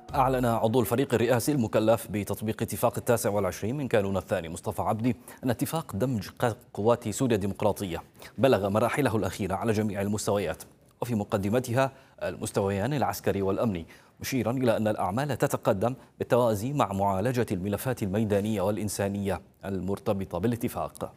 أعلن عضو الفريق الرئاسي المكلف بتطبيق اتفاق 29 من كانون الثاني مصطفى عبدي أن اتفاق دمج قوات سوريا الديمقراطية بلغ مراحله الأخيرة على جميع المستويات، وفي مقدمتها المستويان العسكري والأمني، مشيرا إلى أن الأعمال تتقدم بالتوازي مع معالجة الملفات الميدانية والإنسانية المرتبطة بالاتفاق.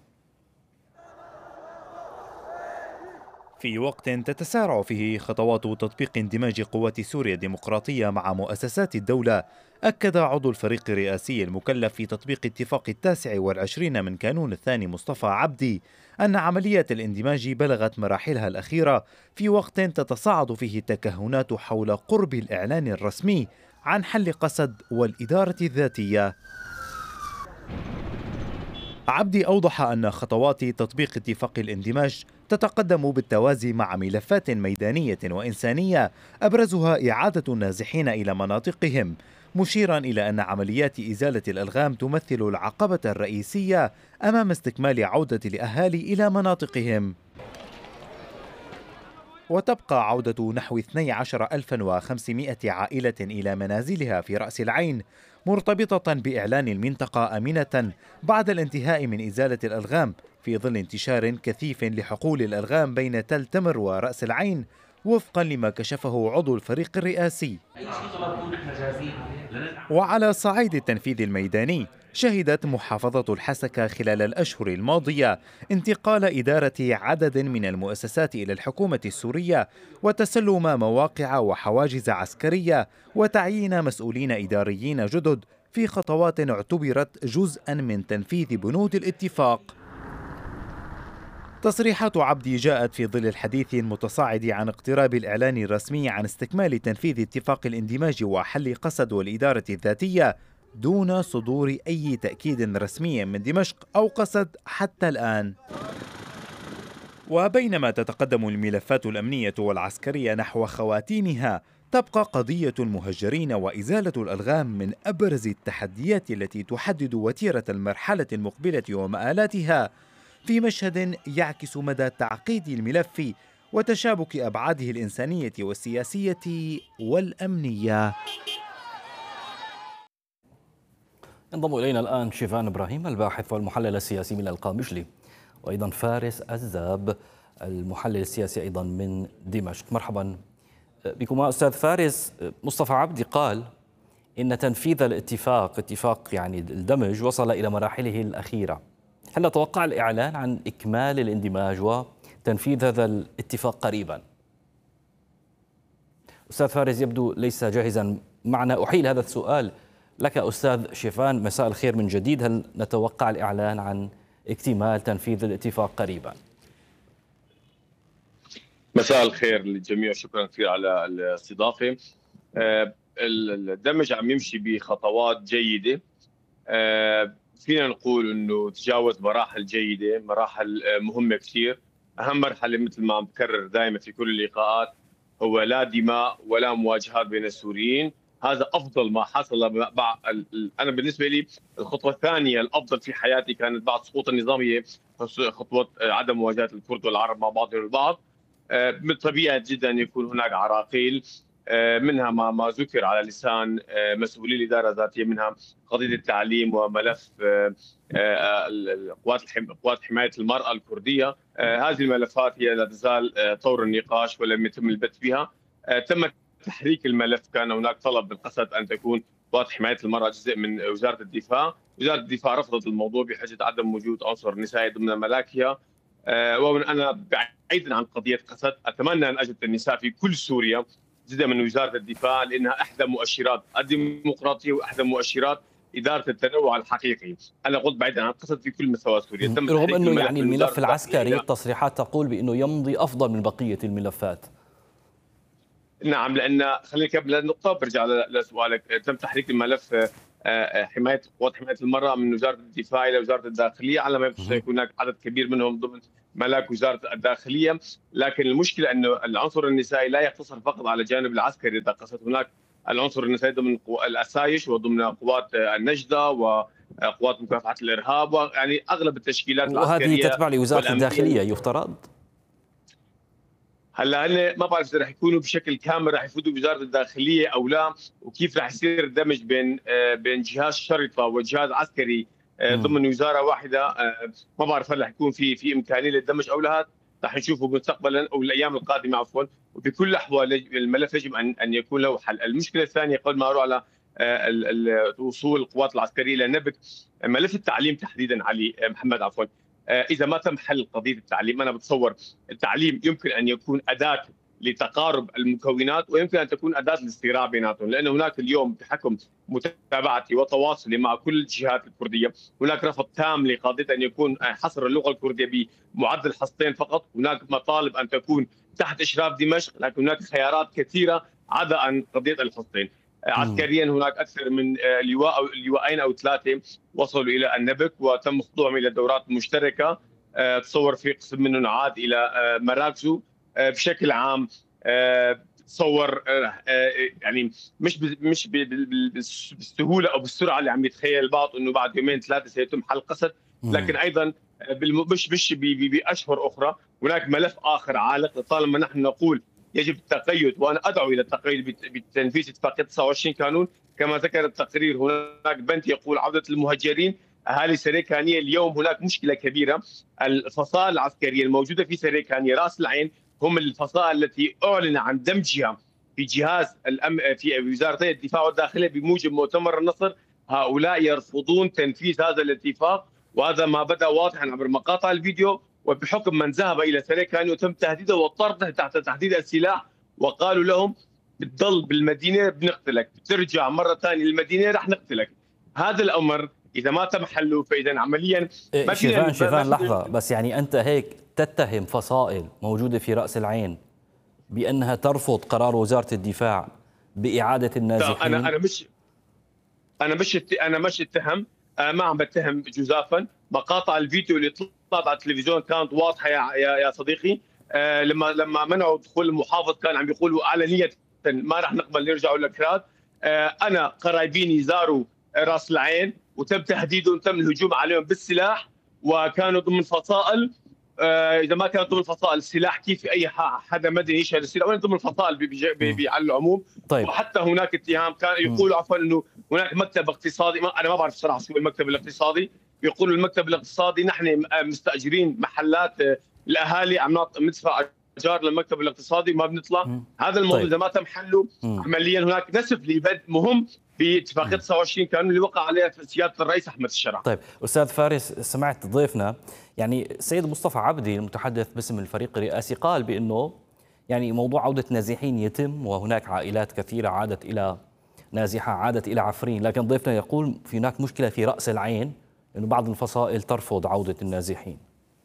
في وقت تتسارع فيه خطوات تطبيق اندماج قوات سوريا الديمقراطية مع مؤسسات الدولة، أكد عضو الفريق الرئاسي المكلف في تطبيق اتفاق 29 من كانون الثاني مصطفى عبدي أن عملية الاندماج بلغت مراحلها الأخيرة في وقت تتصاعد فيه التكهنات حول قرب الإعلان الرسمي عن حل قسد والإدارة الذاتية. عبدي أوضح أن خطوات تطبيق اتفاق الاندماج تتقدم بالتوازي مع ملفات ميدانية وإنسانية أبرزها إعادة النازحين إلى مناطقهم، مشيرا إلى أن عمليات إزالة الألغام تمثل العقبة الرئيسية أمام استكمال عودة الأهالي إلى مناطقهم. وتبقى عودة نحو 12,500 عائلة إلى منازلها في رأس العين مرتبطة بإعلان المنطقة آمنة بعد الانتهاء من إزالة الألغام، في ظل انتشار كثيف لحقول الألغام بين تل تمر ورأس العين، وفقا لما كشفه عضو الفريق الرئاسي. وعلى الصعيد التنفيذي الميداني، شهدت محافظة الحسكة خلال الأشهر الماضية انتقال إدارة عدد من المؤسسات إلى الحكومة السورية، وتسلم مواقع وحواجز عسكرية، وتعيين مسؤولين إداريين جدد في خطوات اعتبرت جزءا من تنفيذ بنود الاتفاق. تصريحات عبدي جاءت في ظل الحديث المتصاعد عن اقتراب الإعلان الرسمي عن استكمال تنفيذ اتفاق الاندماج وحل قسد والإدارة الذاتية دون صدور أي تأكيد رسمي من دمشق أو قسد حتى الآن. وبينما تتقدم الملفات الأمنية والعسكرية نحو خواتيمها، تبقى قضية المهجرين وإزالة الألغام من أبرز التحديات التي تحدد وتيرة المرحلة المقبلة ومآلاتها، في مشهد يعكس مدى تعقيد الملف وتشابك أبعاده الإنسانية والسياسية والأمنية. ينضم إلينا الآن شيفان إبراهيم الباحث والمحلل السياسي من القامشلي، وأيضا فارس الزاب المحلل السياسي أيضا من دمشق. مرحبا بكما أستاذ فارس. مصطفى عبدي قال إن تنفيذ الاتفاق، اتفاق يعني الدمج، وصل إلى مراحله الأخيرة. هل نتوقع الإعلان عن إكمال الاندماج وتنفيذ هذا الاتفاق قريبا؟ أستاذ فارس يبدو ليس جاهزا معنا. أحيل هذا السؤال لك أستاذ شيفان، مساء الخير من جديد. هل نتوقع الإعلان عن اكتمال تنفيذ الاتفاق قريبا؟ مساء الخير للجميع، شكرا كثير على الاستضافة. الدمج عم يمشي بخطوات جيدة. فينا نقول انه تجاوز مراحل جيدة، مراحل مهمة كثير. اهم مرحلة مثل ما عم بكرر دائما في كل اللقاءات هو لا دماء ولا مواجهات بين السوريين. هذا افضل ما حصل بعد. انا بالنسبه لي الخطوه الثانيه الافضل في حياتي كانت بعد سقوط النظام، هي خطوه عدم مواجهه الكرد والعرب مع بعضهم البعض. من الطبيعي جدا أن يكون هناك عراقيل، منها ما ذكر على لسان مسؤولي الإدارة الذاتية، منها قضية التعليم وملف قوات حماية المرأة الكردية. هذه الملفات هي لا تزال طور النقاش ولم يتم البت فيها. تم تحريك الملف، كان هناك طلب بالقسد أن تكون قوات حماية المرأة جزء من وزارة الدفاع. وزارة الدفاع رفضت الموضوع بحجة عدم وجود عنصر نسائي ضمن ملاكها. وأنا بعيدا عن قضية قسد، أتمنى أن أجد النساء في كل سوريا جزء من وزارة الدفاع، لأنها إحدى مؤشرات الديمقراطية وإحدى مؤشرات إدارة التنوع الحقيقي. أنا قلت بعيدا عن قسد في كل مستوى سوريا. رغم أنه يعني الملف العسكري التصريحات تقول بأنه يمضي أفضل من بقية الملفات. نعم، لأن خليني أكمل النقطة برجع لسؤالك. تم تحريك الملف قوات حماية المرأة من وزارة الدفاع إلى وزارة الداخلية، على ما يبدو سيكون هناك عدد كبير منهم ضمن ملاك وزارة الداخلية. لكن المشكلة أنه العنصر النسائي لا يقتصر فقط على الجانب العسكري، إذا قصدت هناك العنصر النسائي ضمن الأسايش وضمن قوات النجدة وقوات مكافحة الإرهاب، ويعني أغلب التشكيلات وهذه العسكرية تتبع لوزارة الداخلية يفترض. هلا هن ما بعرف اذا رح يكونوا بشكل كامل رح يفوتوا بوزاره الداخليه او لا، وكيف رح يصير الدمج بين جهاز شرطه وجهاز عسكري ضمن وزاره واحده. ما بعرف هل رح يكون في امكانيه للدمج او لا، رح نشوفه مستقبلا او الايام القادمه عفوا. وبكل الاحوال الملف يجب ان يكون له حل. المشكله الثانيه قبل ما اروح على وصول القوات العسكريه الى نبك، ملف التعليم تحديدا علي محمد عفوا. اذا ما تم حل قضيه التعليم، انا بتصور التعليم يمكن ان يكون اداه لتقارب المكونات، ويمكن ان تكون اداه للصراع بيناتهم، لان هناك اليوم بحكم متابعتي وتواصلي مع كل الجهات الكرديه، هناك رفض تام لقضيه ان يكون حصر اللغه الكرديه بمعدل حصتين فقط. هناك مطالب ان تكون تحت اشراف دمشق، لكن هناك خيارات كثيره عدا عن قضيه الحصتين. عسكريا هناك اكثر من لواء او لواءين او ثلاثه وصلوا الى النبك وتم خضوعهم الى دورات مشتركه. تصور في قسم منهم عاد الى مراكزه. بشكل عام تصور يعني مش بالسهوله او بالسرعه اللي عم يتخيل البعض انه بعد يومين ثلاثه سيتم حل قسد، لكن ايضا مش باشهر اخرى. هناك ملف اخر عالق طالما نحن نقول يجب التقيد، وانا ادعو الى التقيد بتنفيذ اتفاقيه 29 كانون. كما ذكر التقرير هناك بند يقول عوده المهجرين اهالي سريكانيه. اليوم هناك مشكله كبيره، الفصائل العسكريه الموجوده في سريكانيه راس العين هم الفصائل التي اعلن عن دمجها في جهاز في وزارتي الدفاع والداخليه بموجب مؤتمر النصر. هؤلاء يرفضون تنفيذ هذا الاتفاق، وهذا ما بدا واضحا عبر مقاطع الفيديو. وبحكم من ذهب الى سريكانيه وتم تهديده وطرده تحت تحديد السلاح، وقالوا لهم بتضل بالمدينه بنقتلك، بترجع مره ثانيه للمدينه رح نقتلك. هذا الامر اذا ما تم حله فاذا عمليا ما شيفان لحظه بس، يعني انت هيك تتهم فصائل موجوده في راس العين بانها ترفض قرار وزاره الدفاع باعاده النازحين. انا مش اتهم، ما عم بتهم جزافا. مقاطع الفيديو اللي طلعت على التلفزيون كانت واضحه يا صديقي. لما منعوا دخول المحافظ كان عم بيقولوا علنيه ما راح نقبل نرجعوا لكراد. انا قرايبيني زاروا راس العين وتم تهديدهم، تم الهجوم عليهم بالسلاح، وكانوا ضمن فصائل. اذا ما كانوا ضمن فصائل السلاح كيف اي حدا مدني يشهد السلاح، وين ضمن فصائل على العموم. طيب. وحتى هناك اتهام كان يقولوا عفوا انه هناك مكتب اقتصادي، انا ما بعرف صراحه شو المكتب الاقتصادي. يقولوا المكتب الاقتصادي نحن مستاجرين محلات الاهالي عم ندفع ايجار للمكتب الاقتصادي ما بنطلع. هذا الموضوع اذا ما تم حله عمليا هناك نسف لبدء مهم في اتفاقيه 29 كانون اللي وقع عليها سياده الرئيس احمد الشرع. طيب استاذ فارس، سمعت ضيفنا يعني السيد مصطفى عبدي المتحدث باسم الفريق الرئاسي قال بانه يعني موضوع عوده نازحين يتم، وهناك عائلات كثيره عادت الى نازحه، عادت الى عفرين، لكن ضيفنا يقول في هناك مشكله في راس العين انه بعض الفصائل ترفض عوده النازحين.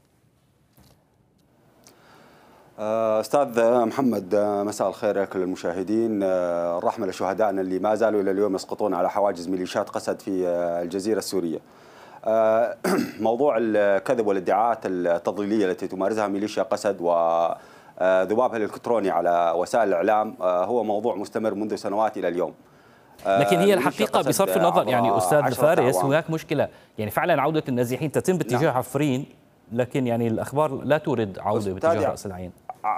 أستاذ محمد، مساء الخير لكل المشاهدين. الرحمة لشهدائنا اللي ما زالوا إلى اليوم يسقطون على حواجز ميليشيات قسد في الجزيرة السورية. موضوع الكذب والادعاءات التضليلية التي تمارسها ميليشيا قسد وذبابها الإلكتروني على وسائل الإعلام هو موضوع مستمر منذ سنوات إلى اليوم. لكن هي الحقيقة بصرف النظر يعني أستاذ فارس هناك مشكلة، يعني فعلا عودة النازحين تتم باتجاه عفرين، لكن يعني الأخبار لا تورد عودة باتجاه رأس العين.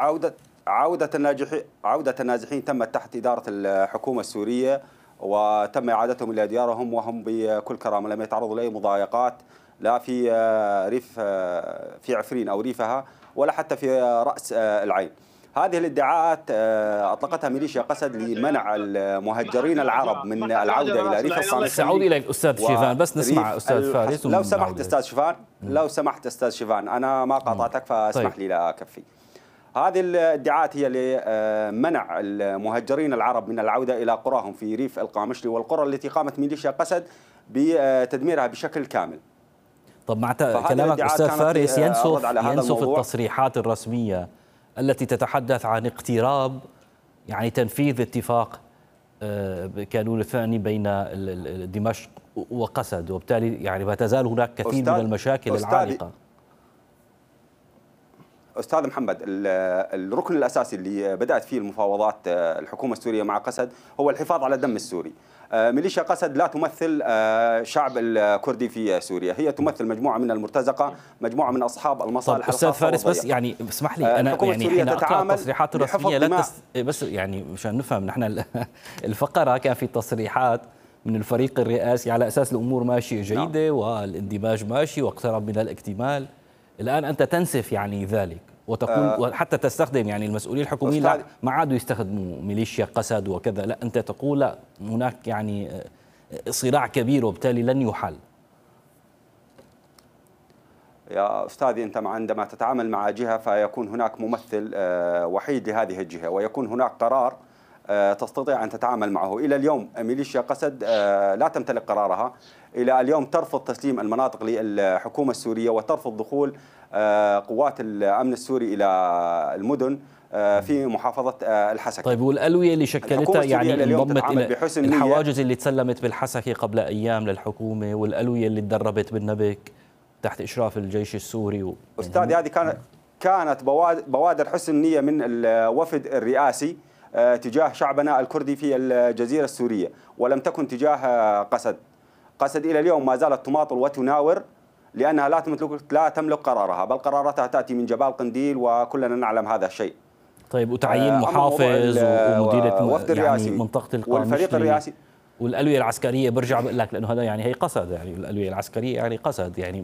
عودة النازحين تمت تحت إدارة الحكومة السورية، وتم إعادتهم إلى ديارهم وهم بكل كرامة، لم يتعرضوا لأي مضايقات لا في ريف في عفرين أو ريفها ولا حتى في رأس العين. هذه الادعاءات أطلقتها ميليشيا قسد لمنع المهجرين العرب من العودة إلى ريف القامشلي. سأعود إليك أستاذ شيفان، بس نسمع أستاذ فارس. لو سمحت أستاذ شيفان، أنا ما قاطعتك فاسمح لي لا أكفي. هذه الادعاءات هي لمنع المهجرين العرب من العودة إلى قراهم في ريف القامشلي والقرى التي قامت ميليشيا قسد بتدميرها بشكل كامل. طب مع كلامك أستاذ فارس ينسف التصريحات الرسمية التي تتحدث عن اقتراب يعني تنفيذ اتفاق كانون الثاني بين دمشق وقسد، وبالتالي يعني ما تزال هناك كثير من المشاكل العالقة. أستاذ محمد، الركن الأساسي اللي بدأت فيه المفاوضات الحكومة السورية مع قسد هو الحفاظ على الدم السوري. ميليشيا قسد لا تمثل شعب الكردي في سوريا، هي تمثل مجموعة من المرتزقة، مجموعة من أصحاب المصالح أستاذ الخاصة فارس، بس والضيقة. يعني اسمح لي أنا الحكومة يعني السورية حين أقرأ تتعامل التصريحات الرسمية بس يعني مشان نفهم نحن الفقرة كان في تصريحات من الفريق الرئاسي على أساس الأمور ماشية جيدة والاندماج ماشي واقترب من الاكتمال. الآن أنت تنسف يعني ذلك وتقول وحتى تستخدم يعني المسؤولين الحكوميين لا ما عادوا يستخدموا ميليشيا قسد وكذا، لا أنت تقول لا هناك يعني صراع كبير وبالتالي لن يحل. يا أستاذي، أنت عندما تتعامل مع جهة فيكون هناك ممثل وحيد لهذه الجهة، ويكون هناك قرار تستطيع أن تتعامل معه. إلى اليوم ميليشيا قسد لا تمتلك قرارها، إلى اليوم ترفض تسليم المناطق للحكومة السورية وترفض دخول قوات الأمن السوري إلى المدن في محافظة الحسكة. طيب والألوية اللي شكلتها يعني انضمت إلى الحواجز اللي تسلمت بالحسكة قبل أيام للحكومة، والألوية اللي تدربت بالنبك تحت إشراف الجيش السوري أستاذ، هذه كانت بوادر حسن نية من الوفد الرئاسي تجاه شعبنا الكردي في الجزيرة السورية، ولم تكن تجاه قسد. قسد إلى اليوم ما زالت تماطل وتناور لأنها لا تملك قرارها، بل قراراتها تأتي من جبال قنديل وكلنا نعلم هذا الشيء. طيب وتعيين محافظ ومديرة يعني منطقة القامشلي والفريق الرئاسي والألوية العسكرية، برجع بقول لك لأنه هذا يعني هي قسد، يعني الألوية العسكرية يعني قسد يعني.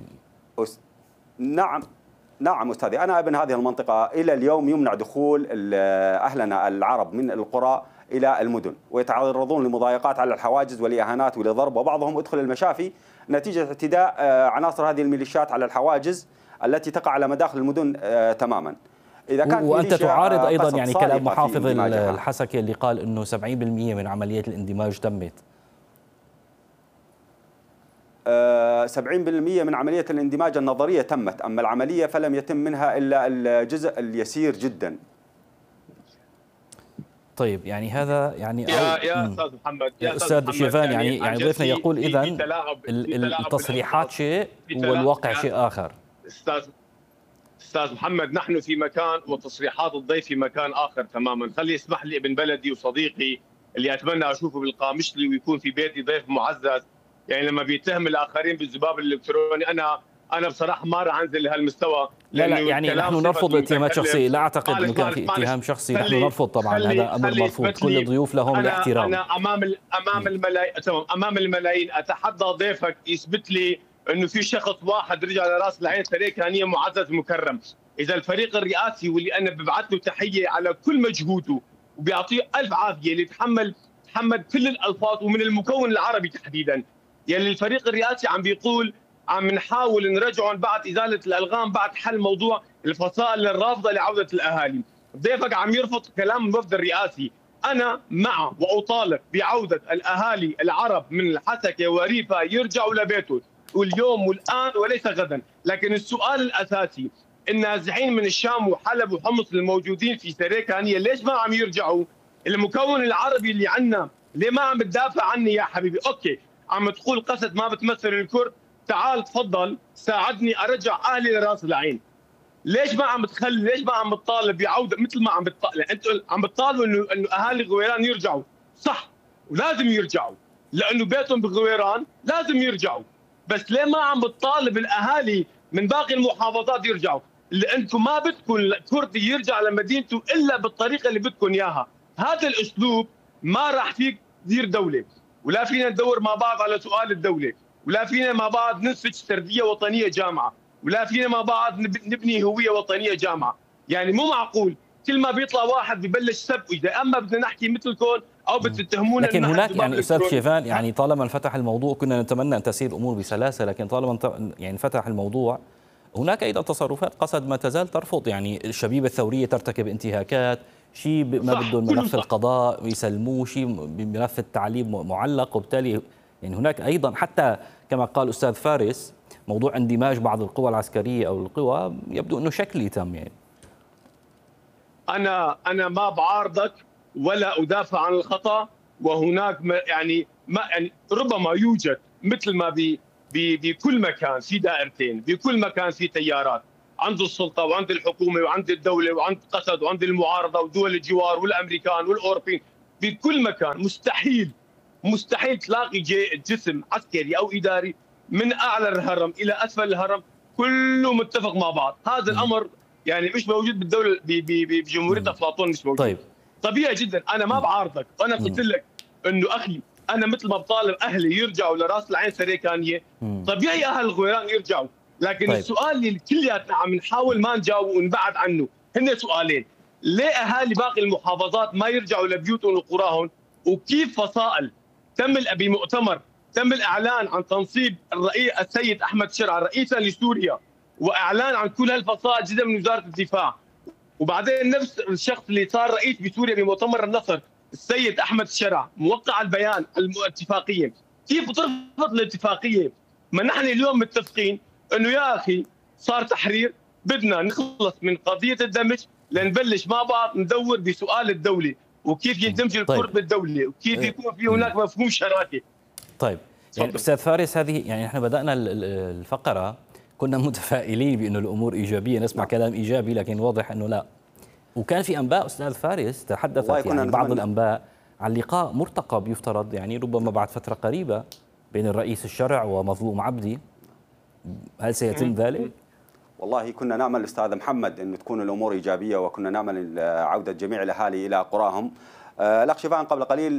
نعم أستاذي، أنا ابن هذه المنطقة. إلى اليوم يمنع دخول أهلنا العرب من القرى إلى المدن، ويتعرضون لمضايقات على الحواجز ولإهانات ولضرب، وبعضهم يدخل المشافي نتيجة اعتداء عناصر هذه الميليشيات على الحواجز التي تقع على مداخل المدن تماما. إذا كان وأنت تعارض أيضا يعني كلام محافظ الحسكة اللي قال أنه 70% من عمليات الاندماج تمت. 70% من عملية الاندماج النظرية تمت، أما العملية فلم يتم منها إلا الجزء اليسير جدا. طيب يعني هذا يعني يا أستاذ محمد، يا أستاذ شيفان، يعني ضيفنا يقول إذن التصريحات شيء والواقع شيء آخر. أستاذ محمد، نحن في مكان وتصريحات الضيف في مكان آخر تماما. خلي يسمح لي ابن بلدي وصديقي اللي أتمنى أشوفه بالقامشلي ويكون في بيتي ضيف معزز، يعني لما بيتهم الآخرين بالذباب الإلكتروني أنا بصراحة ما راح أنزل لهالمستوى. لا يعني نحن نرفض اتهامات شخصية، لا أعتقد أنه كان في اتهام شخصي، نحن نرفض طبعا، هذا أمر مرفوض، كل الضيوف لهم الاحترام. أنا أمام الملايين أتحدى ضيفك يثبت لي انه في شخص واحد رجع لراس العين سريكانيه معزز مكرم. اذا الفريق الرئاسي واللي انا ببعث له تحيه على كل مجهوده وبيعطيه الف عافيه، اللي تحمل كل الالفاظ ومن المكون العربي تحديدا، يلي الفريق الرئاسي عم بيقول عم نحاول نرجعهم بعد ازاله الالغام بعد حل موضوع الفصائل الرافضه لعوده الاهالي. ضيفك عم يرفض كلام الوفد الرئاسي. انا مع واطالب بعوده الاهالي العرب من الحسكه وريفا يرجعوا لبيتهم واليوم والآن وليس غدا. لكن السؤال الأساسي، النازحين من الشام وحلب وحمص الموجودين في سريكانية ليش ما عم يرجعوا؟ المكون العربي اللي عنا ليه ما عم بتدافع عني يا حبيبي؟ أوكي عم تقول قسد ما بتمثل الكرد، تعال تفضل ساعدني أرجع أهلي لراس العين. ليش ما عم تخلي، ليش ما عم بتطالب بعودة مثل ما عم بتطالب؟ أنتوا عم بتطالبوا إنه أهالي غويران يرجعوا، صح ولازم يرجعوا لأنه بيتهم بغويران لازم يرجعوا، بس ليه ما عم بتطالب الاهالي من باقي المحافظات يرجعوا؟ لانكم ما بدكم الكردي يرجع لمدينته الا بالطريقه اللي بدكم اياها. هذا الاسلوب ما راح فيك تدير دوله، ولا فينا ندور مع بعض على سؤال الدوله، ولا فينا مع بعض نسج سرديه وطنيه جامعه، ولا فينا مع بعض نبني هويه وطنيه جامعه. يعني مو معقول كل ما بيطلع واحد ببلش سب، اذا اما بدنا نحكي مثلكم او بتتهمونا. لكن هناك يعني استاذ شيفان، يعني طالما انفتح الموضوع كنا نتمنى ان تسير الامور بسلاسه، لكن طالما يعني انفتح الموضوع هناك ايضا تصرفات قسد ما تزال ترفض. يعني الشبيبه الثوريه ترتكب انتهاكات، شيء ما بدهم ملف القضاء يسلموه، شيء بملف التعليم معلق، وبالتالي يعني هناك ايضا حتى كما قال استاذ فارس موضوع اندماج بعض القوى العسكريه او القوى يبدو انه شكلي تم. يعني انا ما بعارضك ولا ادافع عن الخطا، وهناك يعني ربما يوجد مثل ما بكل مكان في دائرتين، بكل مكان في تيارات، عند السلطه وعند الحكومه وعند الدوله وعند قسد وعند المعارضه ودول الجوار والامريكان والاوروبيين في كل مكان. مستحيل تلاقي جسم عسكري او اداري من اعلى الهرم الى اسفل الهرم كله متفق مع بعض. هذا الامر يعني مش موجود بالدوله بجمهوريه افلاطون، مش موجود. طيب طبيعي جدا، انا ما بعارضك، وانا قلت لك انه اخي انا مثل ما بطالب اهلي يرجعوا لراس العين سريكانيه، طبيعي اهل الغويران يرجعوا، لكن طيب. السؤال اللي كلياتنا عم نحاول ما نجاوب ونبعد عنه هن سؤالين: ليه اهالي باقي المحافظات ما يرجعوا لبيوتهم وقراهم؟ وكيف فصائل بمؤتمر تم الاعلان عن تنصيب السيد احمد شرع رئيسا لسوريا، واعلان عن كل هالفصائل جزء من وزاره الدفاع، وبعدين نفس الشخص اللي صار رئيس بسوريا بمؤتمر النصر السيد احمد شرع موقع البيان الاتفاقيه، كيف ترفض الاتفاقيه؟ ما نحن اليوم متفقين انه يا اخي صار تحرير، بدنا نخلص من قضيه الدمج لنبلش مع بعض ندور بسؤال الدوله وكيف يندمج الكرد بالدوله وكيف يكون في هناك مفهوم شراكه. طيب يعني استاذ فارس، هذه يعني احنا بدانا الفقره كنا متفائلين بانه الامور ايجابيه، نسمع كلام ايجابي، لكن واضح انه لا. وكان في انباء استاذ فارس تحدثت يعني بعض الانباء عن لقاء مرتقب يفترض يعني ربما بعد فتره قريبه بين الرئيس الشرع ومظلوم عبدي، هل سيتم ذلك؟ والله كنا نامل استاذ محمد انه تكون الامور ايجابيه، وكنا نامل عوده جميع الاهالي الى قراهم. الاخ شيفان قبل قليل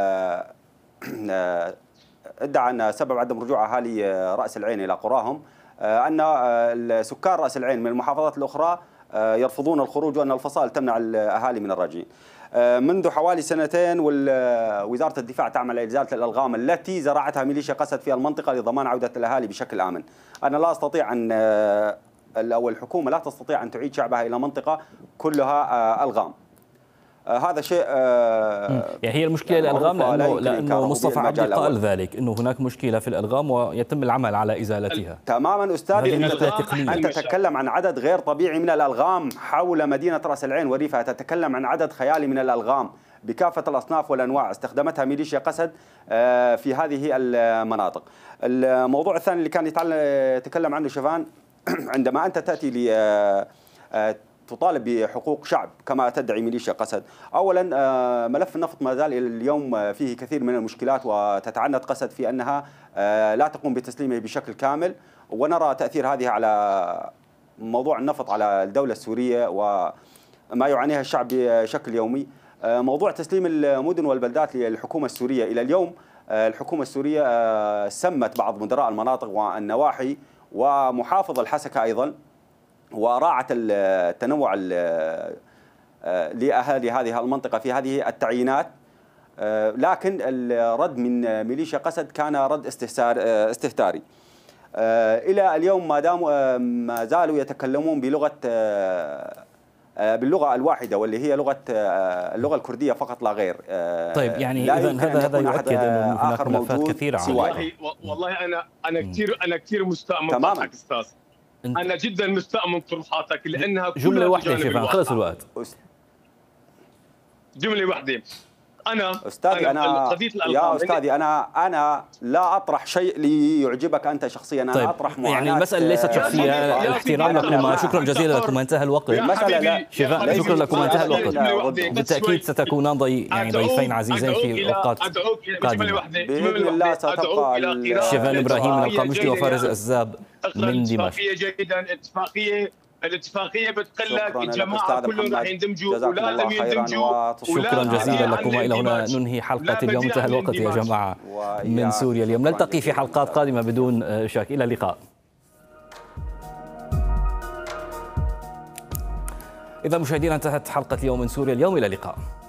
ادعى ان سبب عدم رجوع اهالي راس العين الى قراهم ان سكان راس العين من المحافظات الاخرى يرفضون الخروج، وان الفصائل تمنع الاهالي من الرجعين. منذ حوالي سنتين وزارة الدفاع تعمل على إزالة الألغام التي زرعتها ميليشيا قسد في المنطقة لضمان عودة الأهالي بشكل آمن. أنا لا أستطيع أن أو الحكومة لا تستطيع أن تعيد شعبها إلى منطقة كلها ألغام. هذا شيء يعني هي المشكلة الألغام لأنه مصطفى عبدي قال ذلك أنه هناك مشكلة في الألغام ويتم العمل على إزالتها. تماما أستاذي، أنت تتكلم عن عدد غير طبيعي من الألغام حول مدينة رأس العين وريفها، تتكلم عن عدد خيالي من الألغام بكافة الأصناف والأنواع استخدمتها ميليشيا قسد في هذه المناطق. الموضوع الثاني اللي كان يتكلم عنه شيفان، عندما أنت تأتي تطالب بحقوق شعب كما تدعي ميليشيا قسد، أولا ملف النفط ما زال اليوم فيه كثير من المشكلات، وتتعنت قسد في أنها لا تقوم بتسليمه بشكل كامل، ونرى تأثير هذه على موضوع النفط على الدولة السورية وما يعانيها الشعب بشكل يومي. موضوع تسليم المدن والبلدات للحكومة السورية، إلى اليوم الحكومة السورية سمت بعض مدراء المناطق والنواحي ومحافظ الحسكة أيضا، وراعت التنوع لأهالي هذه المنطقة في هذه التعيينات، لكن الرد من ميليشيا قسد كان رد استهتاري. إلى اليوم ما زالوا يتكلمون باللغة الواحدة واللي هي اللغة الكردية فقط لا غير. طيب يعني إذا هذا يؤكد أنه هناك ملفات كثيرة والله أنا كثير مستأمن طرحك أستاذ، أنا جدا مستأمن طروحاتك لأنها جملة واحدة شيفان، خلص الوقت. جملة واحدة. أستاذي يا أستاذي أنا لا أطرح شيء ليعجبك أنت شخصيا، أنا طيب أطرح معاناة. يعني المسألة ليست شخصية، الاحترام لكم، شكرا جزيلا لكم، انتهى الوقت. شيفان شكرا لكم، انتهى الوقت. بالتأكيد ستكونان ضيفين عزيزين في أوقات قادمة. بإذن الله ستبقى شيفان إبراهيم من القامشلي وفارس الزاب من دمشق. جيدا. الاتفاقية بتقول لك الجماعة كلهم راح يندمجوا ولازم يندمجوا. شكرا جزيلا لكم، وإلى هنا ننهي حلقة اليوم، انتهى الوقت يا جماعة من سوريا اليوم. نلتقي في حلقات قادمة بدون شك، إلى اللقاء. إذا مشاهدينا انتهت حلقة اليوم من سوريا اليوم، إلى اللقاء.